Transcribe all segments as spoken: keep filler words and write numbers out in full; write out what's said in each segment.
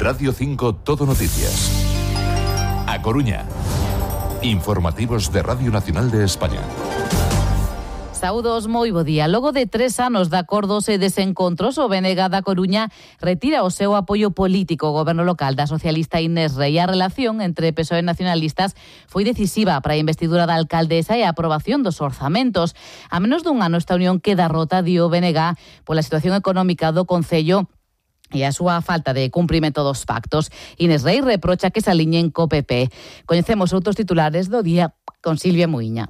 Radio cinco Todo Noticias. A Coruña. Informativos de Radio Nacional de España. Saúdos, moi bo día. Logo de tres anos de acordos e desencontros, o B N G da Coruña retira o seu apoio político ao goberno local da socialista Inés Rei. A relación entre P S O E e nacionalistas foi decisiva para a investidura da alcaldesa e a aprobación dos orzamentos. A menos dun ano esta unión queda rota, di o B N G, pola situación económica do concello e a súa falta de cumprimento dos pactos. Inés Rei reprocha que se aliñen co P P. Coñecemos outros titulares do día con Silvia Muiña.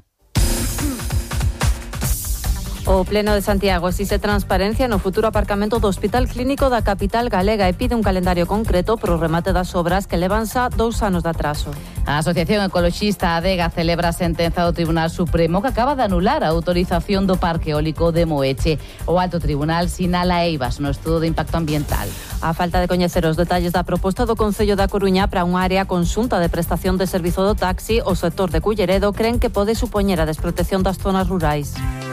O Pleno de Santiago exige transparencia no futuro aparcamento do Hospital Clínico da capital galega e pide un calendario concreto para o remate das obras que levan xa dous anos de atraso. A Asociación Ecoloxista ADEGA celebra a sentenza do Tribunal Supremo que acaba de anular a autorización do Parque Eólico de Moeche. O Alto Tribunal sinala eivas no estudo de impacto ambiental. A falta de coñecer os detalles da proposta do Concello da Coruña para unha área conxunta de prestación de servizo do taxi, o sector de Culleredo creen que pode supoñer a desprotección das zonas rurais.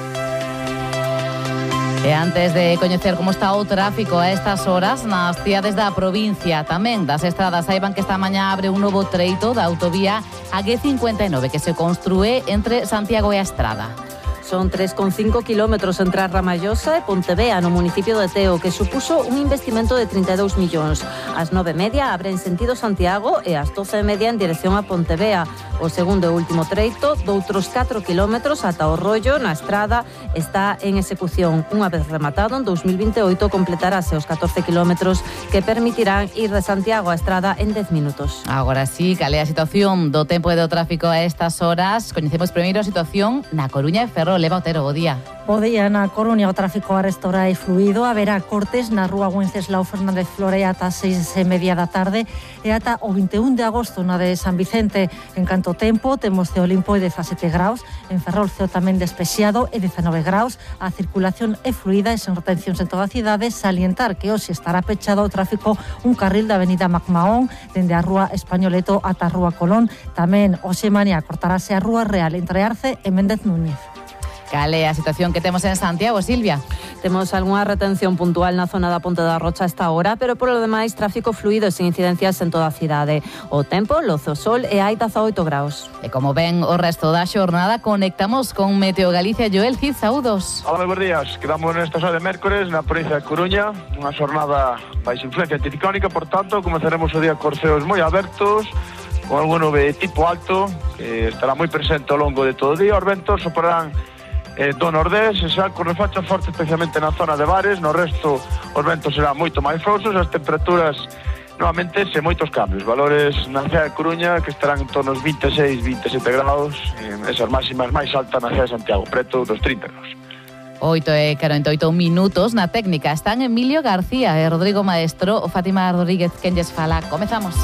E antes de coñecer como está o tráfico a estas horas nas cidades da provincia, tamén das estradas, saiban que esta mañá abre un novo treito da autovía A G cincuenta e nove que se construe entre Santiago e a Estrada. Son tres coma cinco kilómetros entre a Ramallosa e Pontevea, no municipio de Teo, que supuso un investimento de trinta e dous millóns. Ás nove e media abre en sentido Santiago e ás doce e media en dirección a Pontevea. O segundo e último treito, doutros catro kilómetros ata o Rollo, na Estrada, está en execución. Unha vez rematado, en dous mil vinte e oito completarase os catorce kilómetros que permitirán ir de Santiago a Estrada en dez minutos. Agora sí, cal é a situación do tempo e do tráfico a estas horas? Coñecemos primeiro a situación na Coruña e Ferrol. Leva Otero, bo día. Bo día, na Coruña o tráfico a restaurar e fluido. Haberá cortes na rúa Wenceslao Fernández Flore ata as seis e media da tarde e ata o vinte e un de agosto na de San Vicente. En canto tempo, temos ceo limpo e dezasete graus. En Ferrol, ceo tamén despexado e dezenove graus. A circulación é fluida e sen retencións en toda a cidade. Salientar que hoxe estará pechado o tráfico un carril da avenida Macmaón dende a rúa Españoleto ata a rúa Colón. Tamén hoxe mañá cortarase a rúa Real entre Arce e Méndez Núñez. Cal é a situación que temos en Santiago, Silvia? Temos algunha retención puntual na zona da Ponte da Rocha esta hora, pero polo demais tráfico fluido e sen incidencias en toda a cidade. O tempo, lozo sol e hai dezaoito graus. E como ven o resto da xornada, conectamos con Meteo Galicia. Joel Cid, saúdos. Hola, moi bons días. Quedamos nesta xa de mércores na provincia de Coruña, unha xornada baixo influencia anticiclónica, por tanto, comezaremos o día con ceos moi abertos, con algún nube tipo alto, que estará moi presente ao longo de todo o día. Os ventos soprarán Eh, do nordés, e xa con refacha forte especialmente na zona de Bares. No resto os ventos serán moito máis frouxos, as temperaturas novamente sen moitos cambios, valores na cidade de Coruña que estarán en torno aos vinte e seis, vinte e sete graus, eh, esas máximas máis altas na cidade de Santiago, preto dos trinta graus. Oito e corenta e oito minutos. Na técnica están Emilio García e Rodrigo Maestro. Fátima Rodríguez quen lles fala. Comezamos.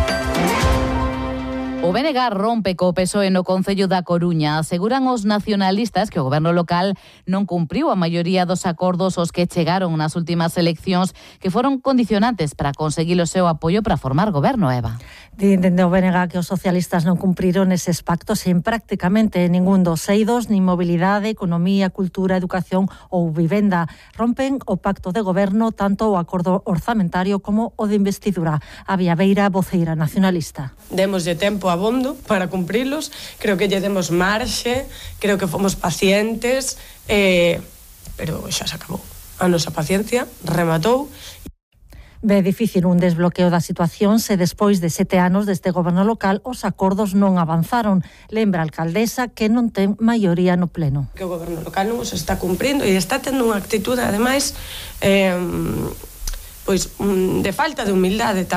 O B N G rompe co P S O E no Concello da Coruña. Aseguran os nacionalistas que o goberno local non cumpriu a maioría dos acordos aos que chegaron nas últimas eleccións que foron condicionantes para conseguir o seu apoio para formar goberno, Eva. Dende o B N G que os socialistas non cumpriron eses pactos en prácticamente ningún dos eidos, nin mobilidade, economía, cultura, educación ou vivenda. Rompen o pacto de goberno tanto o acordo orzamentario como o de investidura. A Viaveira, voceira nacionalista. Demoslle tempo abondo para cumprilos, creo que lle demos marxe, creo que fomos pacientes, eh, pero xa se acabou. A nosa paciencia rematou. Ve difícil un desbloqueo da situación se despois de sete anos deste goberno local os acordos non avanzaron. Lembra a alcaldesa que non ten maioría no pleno. Que o goberno local non os está cumprindo e está tendo unha actitude, ademais, eh, pois de falta de humildade.